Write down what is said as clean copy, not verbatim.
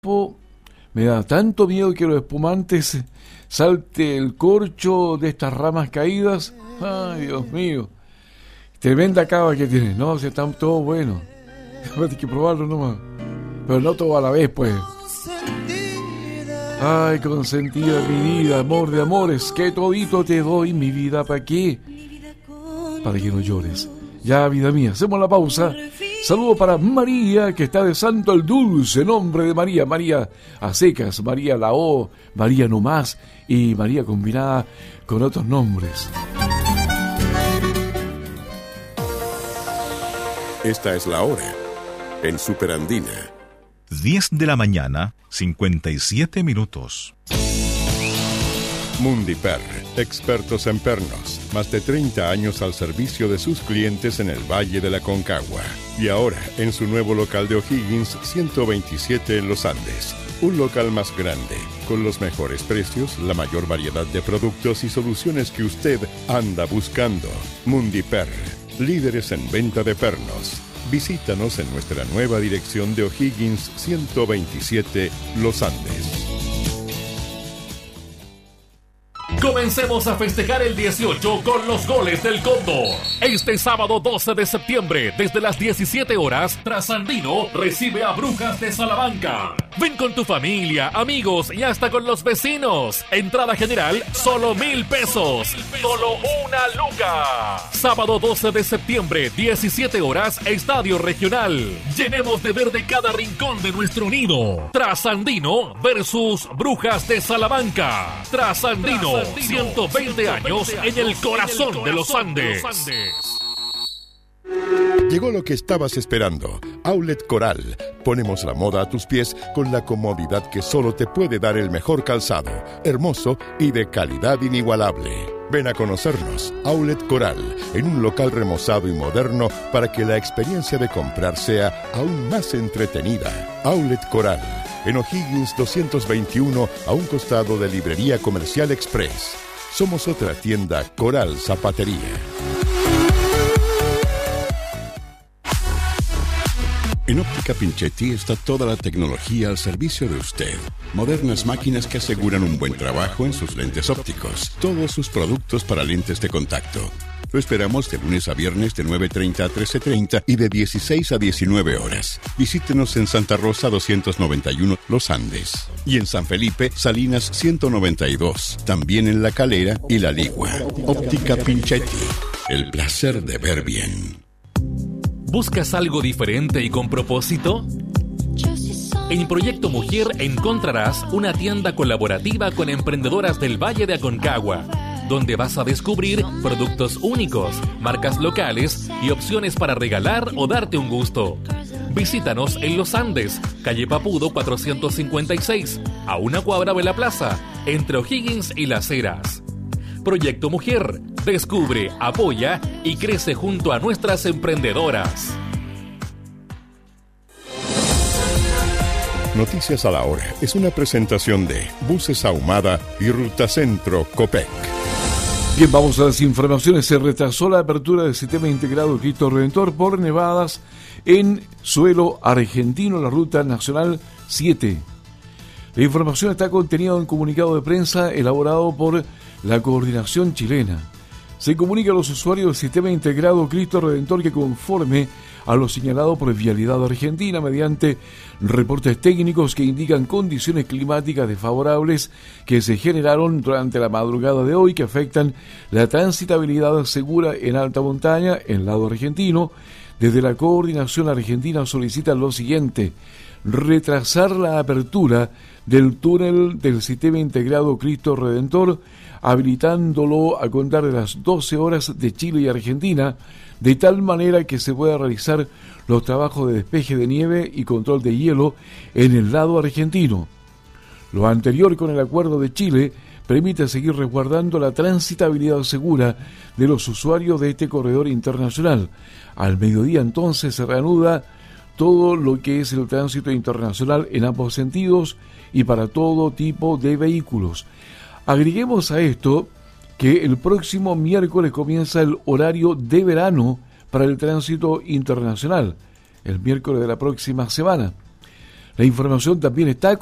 Me da tanto miedo que los espumantes salte el corcho de estas ramas caídas. Ay, Dios mío. Tremenda cava que tiene. No, si están todos buenos. Hay que probarlo nomás. Pero no todo a la vez, pues. Ay, consentida mi vida, amor de amores, que todito te doy mi vida. ¿Para qué? Para que no llores. Ya, vida mía, hacemos la pausa. Saludo para María, que está de santo el dulce nombre de María. María a secas, María la O, María no más y María combinada con otros nombres. Esta es la hora en Superandina. 10 de la mañana, 57 minutos. Mundiper, expertos en pernos. Más de 30 años al servicio de sus clientes en el Valle de la Concagua. Y ahora, en su nuevo local de O'Higgins, 127 en Los Andes. Un local más grande, con los mejores precios, la mayor variedad de productos y soluciones que usted anda buscando. Mundiper, líderes en venta de pernos. Visítanos en nuestra nueva dirección de O'Higgins 127 Los Andes. Comencemos a festejar el 18 con los goles del Cóndor. Este sábado 12 de septiembre, desde las 17 horas, Trasandino recibe a Brujas de Salamanca. Ven con tu familia, amigos y hasta con los vecinos. Entrada general, solo 1,000 pesos. Solo una luca. Sábado 12 de septiembre, 17 horas, Estadio Regional. Llenemos de verde cada rincón de nuestro nido. Trasandino versus Brujas de Salamanca. Trasandino, 120 años en el corazón de los Andes. Llegó lo que estabas esperando. Outlet Coral. Ponemos la moda a tus pies con la comodidad que solo te puede dar el mejor calzado, hermoso y de calidad inigualable. Ven a conocernos, Outlet Coral, en un local remozado y moderno para que la experiencia de comprar sea aún más entretenida. Outlet Coral, en O'Higgins 221, a un costado de Librería Comercial Express. Somos otra tienda Coral Zapatería. En Óptica Pinchetti está toda la tecnología al servicio de usted. Modernas máquinas que aseguran un buen trabajo en sus lentes ópticos. Todos sus productos para lentes de contacto. Lo esperamos de lunes a viernes de 9:30 a 13:30 y de 16 a 19 horas. Visítenos en Santa Rosa 291 Los Andes y en San Felipe Salinas 192. También en La Calera y La Ligua. Óptica Pinchetti. El placer de ver bien. ¿Buscas algo diferente y con propósito? En Proyecto Mujer encontrarás una tienda colaborativa con emprendedoras del Valle de Aconcagua, donde vas a descubrir productos únicos, marcas locales y opciones para regalar o darte un gusto. Visítanos en Los Andes, calle Papudo 456, a una cuadra de la plaza, entre O'Higgins y Las Heras. Proyecto Mujer, descubre, apoya y crece junto a nuestras emprendedoras. Noticias a la hora es una presentación de Buses Ahumada y Ruta Centro Copec. Bien, vamos a las informaciones. Se retrasó la apertura del sistema integrado Cristo Redentor por nevadas en suelo argentino, la ruta nacional 7. La información está contenida en un comunicado de prensa elaborado por la coordinación chilena. Se comunica a los usuarios del sistema integrado Cristo Redentor que conforme a lo señalado por Vialidad Argentina mediante reportes técnicos que indican condiciones climáticas desfavorables que se generaron durante la madrugada de hoy que afectan la transitabilidad segura en alta montaña en lado argentino. Desde la coordinación argentina solicitan lo siguiente: retrasar la apertura del túnel del sistema integrado Cristo Redentor, habilitándolo a contar de las 12 horas de Chile y Argentina, de tal manera que se pueda realizar los trabajos de despeje de nieve y control de hielo en el lado argentino. Lo anterior con el acuerdo de Chile permite seguir resguardando la transitabilidad segura de los usuarios de este corredor internacional. Al mediodía entonces se reanuda todo lo que es el tránsito internacional en ambos sentidos y para todo tipo de vehículos. Agreguemos a esto que el próximo miércoles comienza el horario de verano para el tránsito internacional, el miércoles de la próxima semana. La información también está